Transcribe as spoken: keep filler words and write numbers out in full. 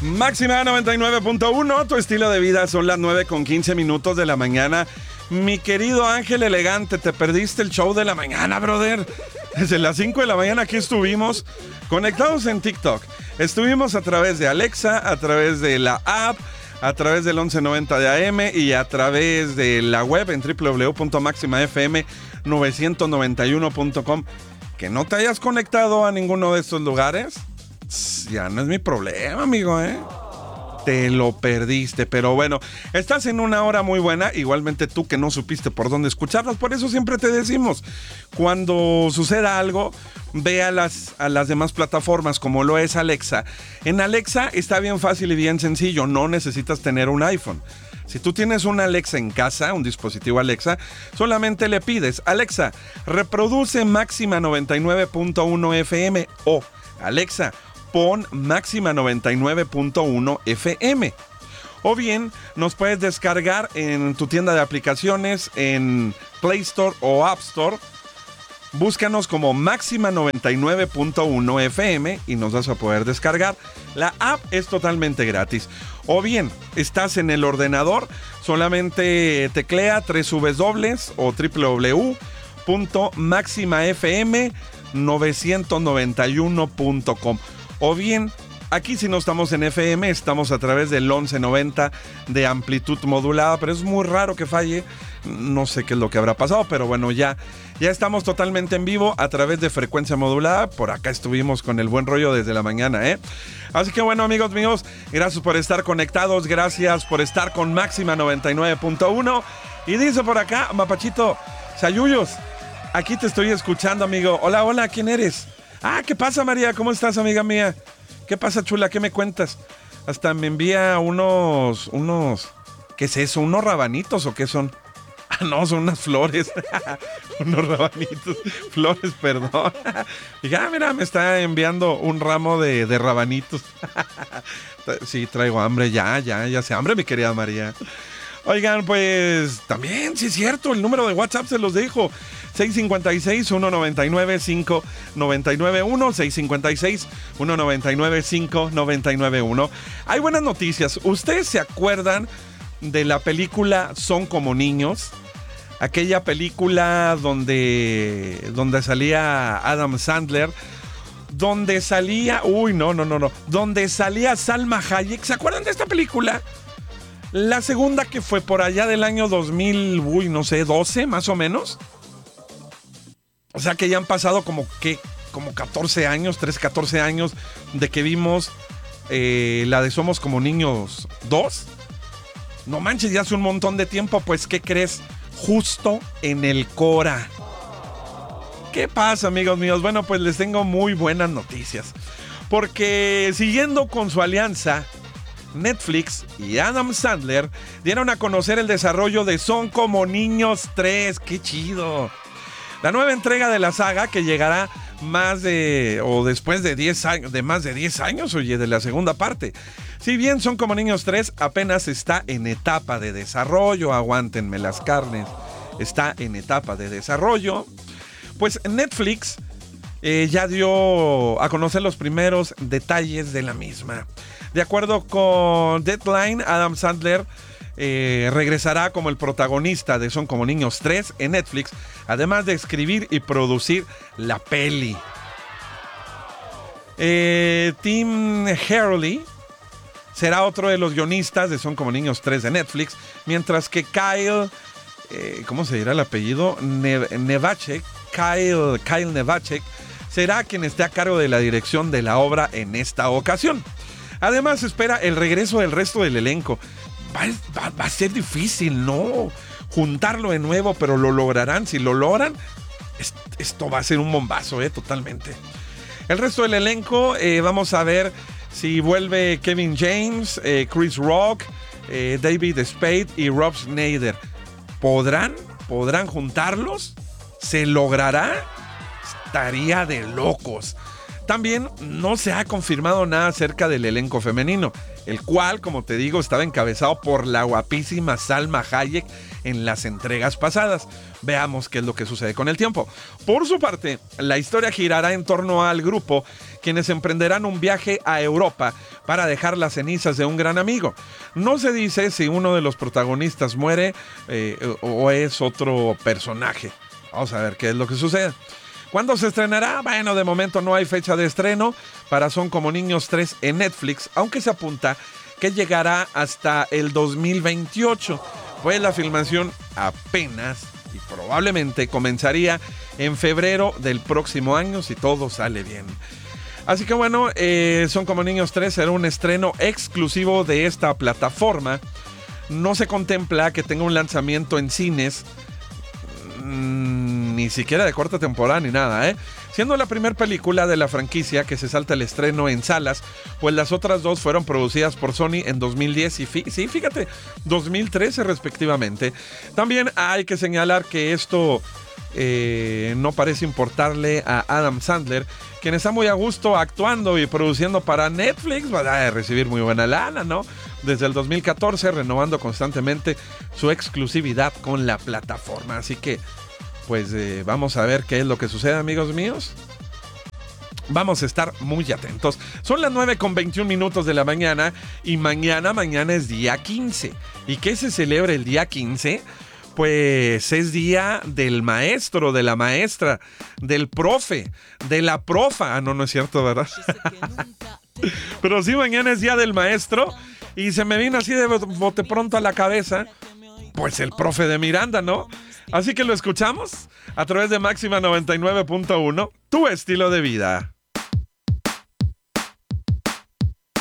Máxima noventa y nueve punto uno, tu estilo de vida. Son las nueve con quince minutos de la mañana. Mi querido Ángel Elegante, te perdiste el show de la mañana, brother. Desde las cinco de la mañana aquí estuvimos conectados en TikTok. Estuvimos a través de Alexa, a través de la app, a través del once noventa de A M y a través de la web en doble u doble u doble u punto máxima f m novecientos noventa y uno punto com. Que no te hayas conectado a ninguno de estos lugares, ya no es mi problema, amigo, ¿eh? Te lo perdiste, pero bueno, estás en una hora muy buena, igualmente tú que no supiste por dónde escucharlas, por eso siempre te decimos, cuando suceda algo, ve a las, a las demás plataformas como lo es Alexa. En Alexa está bien fácil y bien sencillo, no necesitas tener un iPhone. Si tú tienes un Alexa en casa, un dispositivo Alexa, solamente le pides, Alexa, reproduce Máxima noventa y nueve punto uno F M o Alexa, pon Máxima noventa y nueve punto uno F M. O bien, nos puedes descargar en tu tienda de aplicaciones, en Play Store o App Store. Búscanos como Máxima noventa y nueve punto uno F M y nos vas a poder descargar. La app es totalmente gratis. O bien, estás en el ordenador, solamente teclea tres w o doble u doble u doble u punto máxima f m novecientos noventa y uno punto com. O bien, aquí si no estamos en F M, estamos a través del once noventa de amplitud modulada, pero es muy raro que falle. No sé qué es lo que habrá pasado, pero bueno, ya, ya estamos totalmente en vivo a través de frecuencia modulada. Por acá estuvimos con el buen rollo desde la mañana, ¿eh? Así que bueno, amigos míos, gracias por estar conectados, gracias por estar con Máxima noventa y nueve punto uno. Y dice por acá, Mapachito, Sayuyos, aquí te estoy escuchando, amigo. Hola, hola, ¿quién eres? Ah, ¿qué pasa, María? ¿Cómo estás, amiga mía? ¿Qué pasa, chula? ¿Qué me cuentas? Hasta me envía unos, unos, ¿qué es eso? ¿Unos rabanitos o qué son? Ah, no, son unas flores. Unos rabanitos. Flores, perdón. Dije, ah, mira, me está enviando un ramo de, de rabanitos. Sí, traigo hambre, ya, ya, ya sé hambre, mi querida María. Oigan, pues, también, sí es cierto, el número de WhatsApp se los dejo. seis cinco seis, uno nueve nueve, cinco nueve nueve uno, seis cinco seis, uno nueve nueve, cinco nueve nueve uno. Hay buenas noticias. ¿Ustedes se acuerdan de la película Son como niños? Aquella película donde, donde salía Adam Sandler, donde salía, uy, no, no, no, no, donde salía Salma Hayek. ¿Se acuerdan de esta película? La segunda, que fue por allá del año dos mil, uy, no sé, doce más o menos. O sea que ya han pasado como que, como catorce años, trece, catorce años de que vimos eh, la de Somos como niños dos. No manches, ya hace un montón de tiempo. Pues, ¿qué crees? Justo en el Cora. ¿Qué pasa, amigos míos? Bueno, pues les tengo muy buenas noticias. Porque siguiendo con su alianza, Netflix y Adam Sandler dieron a conocer el desarrollo de Son como niños tres. ¡Qué chido! La nueva entrega de la saga, que llegará más de, o después de diez años, de más de diez años, oye, de la segunda parte. Si bien Son como niños tres apenas está en etapa de desarrollo, aguántenme las carnes, está en etapa de desarrollo, pues Netflix eh, ya dio a conocer los primeros detalles de la misma. De acuerdo con Deadline, Adam Sandler Eh, regresará como el protagonista de Son como niños tres en Netflix, además de escribir y producir la peli. eh, Tim Hurley será otro de los guionistas de Son como niños tres de Netflix, mientras que Kyle eh, ¿cómo se dirá el apellido? Ne- Nevacek Kyle, Kyle Nevacek será quien esté a cargo de la dirección de la obra en esta ocasión. Además, se espera el regreso del resto del elenco. Va, va, va a ser difícil, ¿no? Juntarlo de nuevo, pero lo lograrán. Si lo logran, es, esto va a ser un bombazo, ¿eh? Totalmente. El resto del elenco, eh, vamos a ver si vuelve Kevin James, eh, Chris Rock, eh, David Spade y Rob Schneider. ¿Podrán? ¿Podrán juntarlos? ¿Se logrará? Estaría de locos. También no se ha confirmado nada acerca del elenco femenino, el cual, como te digo, estaba encabezado por la guapísima Salma Hayek en las entregas pasadas. Veamos qué es lo que sucede con el tiempo. Por su parte, la historia girará en torno al grupo, quienes emprenderán un viaje a Europa para dejar las cenizas de un gran amigo. No se dice si uno de los protagonistas muere eh, o es otro personaje. Vamos a ver qué es lo que sucede. ¿Cuándo se estrenará? Bueno, de momento no hay fecha de estreno para Son como niños tres en Netflix, aunque se apunta que llegará hasta el dos mil veintiocho, pues la filmación apenas y probablemente comenzaría en febrero del próximo año si todo sale bien. Así que bueno, eh, Son como niños tres será un estreno exclusivo de esta plataforma. No se contempla que tenga un lanzamiento en cines, mmm, ni siquiera de corta temporada ni nada, ¿eh? Siendo la primera película de la franquicia que se salta el estreno en salas, pues las otras dos fueron producidas por Sony en dos mil diez y fi- sí, fíjate, dos mil trece respectivamente. También hay que señalar que esto eh, no parece importarle a Adam Sandler, quien está muy a gusto actuando y produciendo para Netflix, va a recibir muy buena lana, ¿no? Desde el dos mil catorce, renovando constantemente su exclusividad con la plataforma. Así que pues eh, vamos a ver qué es lo que sucede, amigos míos. Vamos a estar muy atentos. Son las nueve con veintiún minutos de la mañana y mañana, mañana es día quince. ¿Y qué se celebra el día quince? Pues es día del maestro, de la maestra, del profe, de la profa. Ah, no, no es cierto, ¿verdad? Pero sí, mañana es día del maestro y se me vino así de bote pronto a la cabeza, pues el profe de Miranda, ¿no? Así que lo escuchamos a través de Máxima noventa y nueve punto uno, tu estilo de vida.